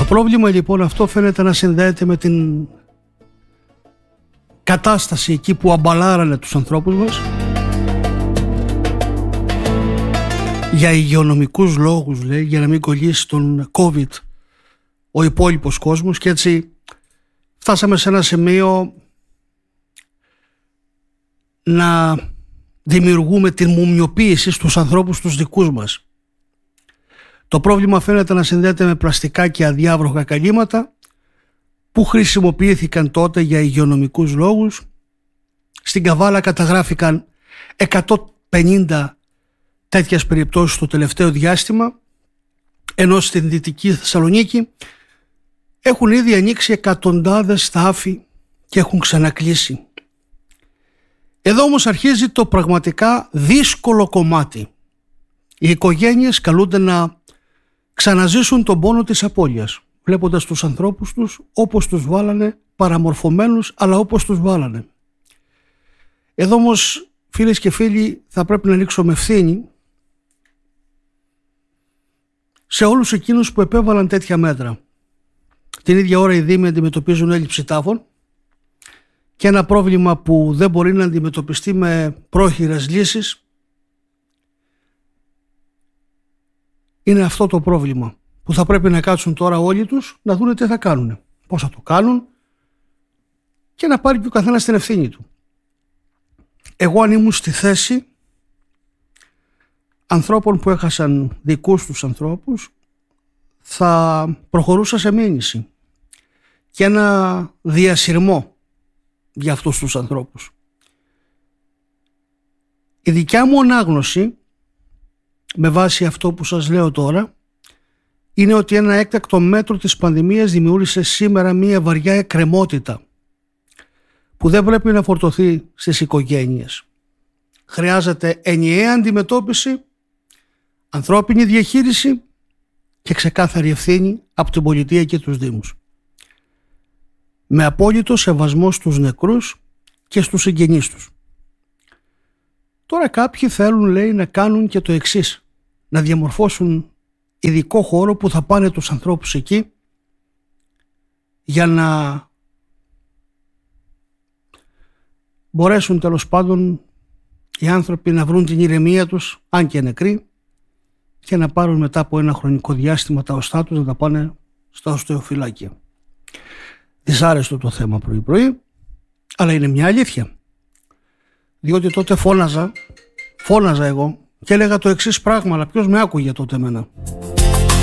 πρόβλημα λοιπόν αυτό φαίνεται να συνδέεται με την κατάσταση εκεί που αμπαλάρανε τους ανθρώπους μας για υγειονομικούς λόγους, λέει, για να μην κολλήσει τον COVID ο υπόλοιπος κόσμος, και έτσι φτάσαμε σε ένα σημείο να δημιουργούμε την μουμιοποίηση στους ανθρώπους τους δικούς μας. Το πρόβλημα φαίνεται να συνδέεται με πλαστικά και αδιάβροχα καλύματα που χρησιμοποιήθηκαν τότε για υγειονομικούς λόγους. Στην Καβάλα καταγράφηκαν 150 τέτοιες περιπτώσεις το τελευταίο διάστημα, ενώ στην Δυτική Θεσσαλονίκη έχουν ήδη ανοίξει εκατοντάδες τάφοι και έχουν ξανακλείσει. Εδώ όμως αρχίζει το πραγματικά δύσκολο κομμάτι. Οι οικογένειες καλούνται να ξαναζήσουν τον πόνο της απώλειας, βλέποντας τους ανθρώπους τους όπως τους βάλανε, παραμορφωμένους, αλλά όπως τους βάλανε. Εδώ όμως, φίλες και φίλοι, θα πρέπει να ανοίξουμε ευθύνη σε όλους εκείνους που επέβαλαν τέτοια μέτρα. Την ίδια ώρα οι Δήμοι αντιμετωπίζουν έλλειψη τάφων και ένα πρόβλημα που δεν μπορεί να αντιμετωπιστεί με πρόχειρες λύσεις είναι αυτό το πρόβλημα που θα πρέπει να κάτσουν τώρα όλοι τους να δουν τι θα κάνουν, πώς θα το κάνουν και να πάρει και ο καθένας την ευθύνη του. Εγώ αν ήμουν στη θέση ανθρώπων που έχασαν δικούς τους ανθρώπους θα προχωρούσα σε μήνυση και ένα διασυρμό για αυτούς τους ανθρώπους. Η δικιά μου ανάγνωση με βάση αυτό που σας λέω τώρα είναι ότι ένα έκτακτο μέτρο της πανδημίας δημιούργησε σήμερα μία βαριά εκκρεμότητα που δεν πρέπει να φορτωθεί στις οικογένειες. Χρειάζεται ενιαία αντιμετώπιση, ανθρώπινη διαχείριση και ξεκάθαρη ευθύνη από την πολιτεία και τους Δήμους. Με απόλυτο σεβασμό στους νεκρούς και στους συγγενείς τους. Τώρα κάποιοι θέλουν, λέει, να κάνουν και το εξής, να διαμορφώσουν ειδικό χώρο που θα πάνε τους ανθρώπους εκεί για να μπορέσουν τέλος πάντων οι άνθρωποι να βρουν την ηρεμία τους, αν και νεκροί, και να πάρουν μετά από ένα χρονικό διάστημα τα οστά τους να τα πάνε στα οστεοφυλάκια. Δυσάρεστο το θέμα πρωί-πρωί, αλλά είναι μια αλήθεια. Διότι τότε φώναζα εγώ και έλεγα το εξής πράγμα, αλλά ποιος με άκουγε τότε εμένα?